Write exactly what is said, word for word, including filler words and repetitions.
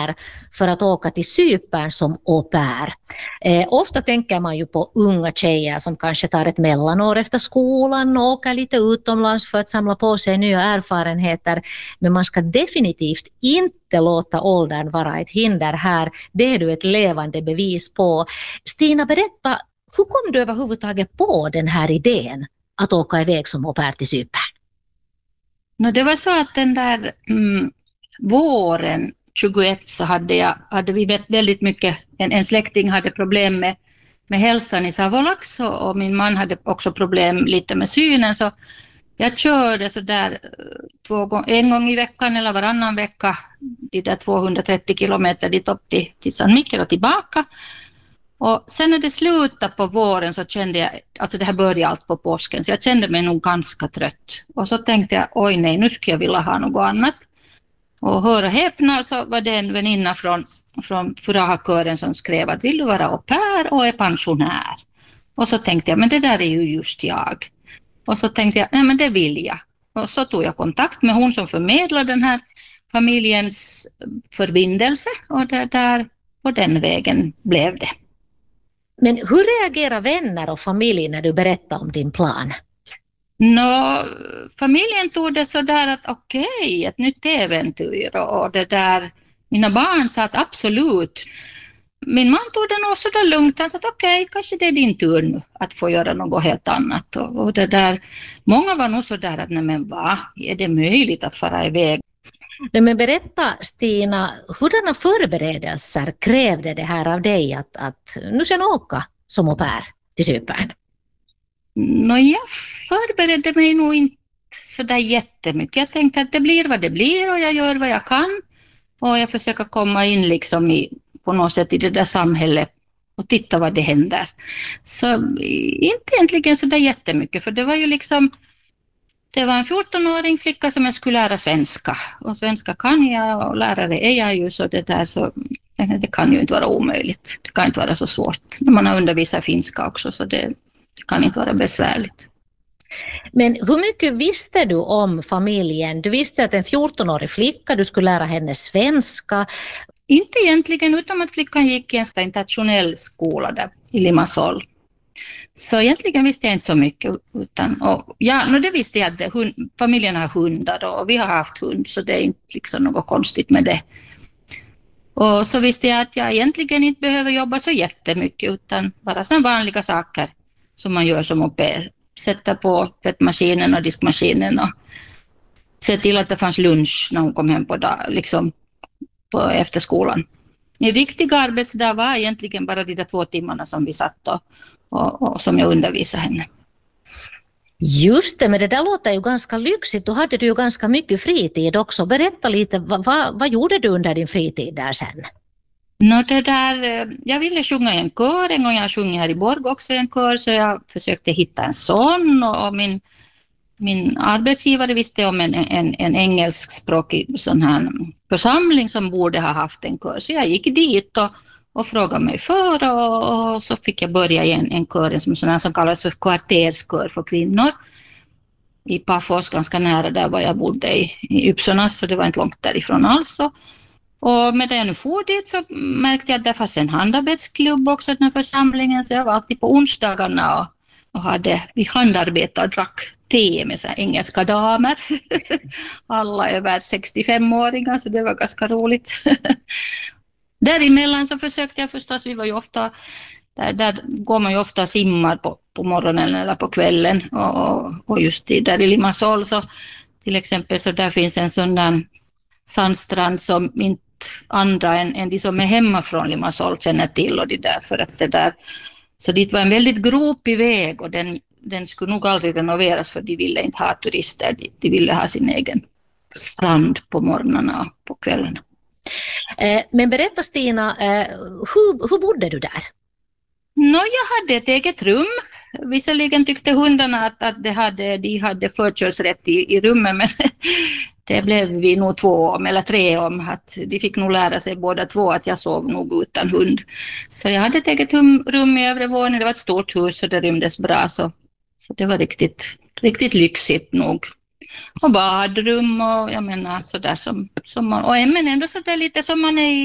här för att åka till Cypern som au pair. Eh, ofta tänker man ju på unga tjejer som kanske tar ett mellanår efter skolan och åker lite utomlands för att samla på sig nya erfarenheter. Men man ska definitivt inte låta åldern vara ett hinder här. Det är du ett levande bevis på. Stina, berätta, hur kom du överhuvudtaget på den här idén att åka iväg som au pair till Cypern? No, det var så att den där mm, våren tjugoett så hade, jag, hade vi vet väldigt mycket, en, en släkting hade problem med, med hälsan i Savolax och, och min man hade också problem lite med synen, så jag körde så där två gång, en gång i veckan eller varannan vecka de där tvåhundratrettio kilometer dit upp till, till San Miguel och tillbaka. Och sen när det slutade på våren så kände jag, alltså det här började allt på påsken, så jag kände mig nog ganska trött. Och så tänkte jag, oj nej, nu skulle jag vilja ha något annat. Och höra häpna så var det en väninna från, från Furaha-kören som skrev att vill du vara au pair och är pensionär? Och så tänkte jag, men det där är ju just jag. Och så tänkte jag, nej men det vill jag. Och så tog jag kontakt med hon som förmedlade den här familjens förbindelse och det där, på den vägen blev det. Men hur reagerar vänner och familj när du berättar om din plan? Nå, familjen tog det så där att okej, okay, ett nytt äventyr och det där. Mina barn sa att absolut. Min man tog det nog så där lugnt. Han sa att okej, okay, kanske det är din tur nu att få göra något helt annat. Och, och det där. Många var nog så där att nej men va, är det möjligt att fara iväg? Men berätta Stina, hurdana förberedelser krävde det här av dig att, att nu sen åka som au pair till Cypern? Nå, jag förberedde mig nog inte så där jättemycket. Jag tänkte att det blir vad det blir och jag gör vad jag kan. Och jag försöker komma in liksom i, på något sätt i det där samhället och titta vad det händer. Så inte egentligen så där jättemycket, för det var ju liksom, det var en fjortonåring flicka som jag skulle lära svenska. Och svenska kan jag och lärare är jag ju, så det där så det kan ju inte vara omöjligt. Det kan inte vara så svårt. Man har undervisat finska också, så det, det kan inte vara besvärligt. Men hur mycket visste du om familjen? Du visste att en fjortonårig flicka, du skulle lära henne svenska. Inte egentligen, utom att flickan gick i en internationell skola där i Limassol. Så egentligen visste jag inte så mycket. Utan, och, ja, no, det visste jag att hund, familjen har hundar och vi har haft hund, så det är inte liksom något konstigt med det. Och så visste jag att jag egentligen inte behöver jobba så jättemycket, utan bara sådana vanliga saker som man gör som au pair. Sätta på tvättmaskinen och diskmaskinen och se till att det fanns lunch när hon kom hem på, dag, liksom på efterskolan. En riktig arbetsdag var egentligen bara de där två timmarna som vi satt och, och, och som jag undervisade henne. Just det, men det där låter ju ganska lyxigt. Då hade du ju ganska mycket fritid också. Berätta lite, vad, vad, vad gjorde du under din fritid där sen? No, det där, jag ville sjunga i en kör, en gång jag sjunger här i Borg också i en kör, så jag försökte hitta en sån, och min, min arbetsgivare visste om en, en, en engelskspråkig sån här församling som borde ha haft en kör, så jag gick dit och, och frågade mig för, och, och så fick jag börja i en, en kör som, sån här, som kallas för kvarterskör för kvinnor i Pafos, ganska nära där var jag bodde i, i Ypsonas, så det var inte långt därifrån alls. Och med det jag nu for dit så märkte jag att det fanns en handarbetsklubb också i den här församlingen, så jag var alltid på onsdagarna och, och hade, vi handarbetade och drack te med så här engelska damer. Alla över sextiofem-åringar, så det var ganska roligt. Däremellan så försökte jag förstås, vi var ju ofta, där, där går man ju ofta och simmar på, på morgonen eller på kvällen, och, och just i, där i Limassol så till exempel, så där finns en sån där sandstrand som inte andra än, än de som är hemma från Limassol känner till, och det där, för att det där, så dit var en väldigt gropig väg, och den, den skulle nog aldrig renoveras, för de ville inte ha turister dit, de ville ha sin egen strand på morgnarna och på kvällen. Eh, men berätta Stina, eh, hur, hur bodde du där? Nå, jag hade ett eget rum. Visserligen tyckte hundarna att, att de hade, de hade förkörsrätt i, i rummet, men det blev vi nog två om, eller tre om, att de fick nog lära sig båda två att jag sov nog utan hund. Så jag hade ett eget rum, rum i övre våningen, det var ett stort hus och det rymdes bra, så, så det var riktigt, riktigt lyxigt nog. Och badrum och jag menar sådär som, som man, och men ändå sådär lite som man är i